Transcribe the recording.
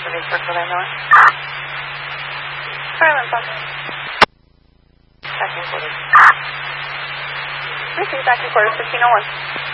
for the Rhode Island. Silent, Second quarter. Receive second quarter, 1501.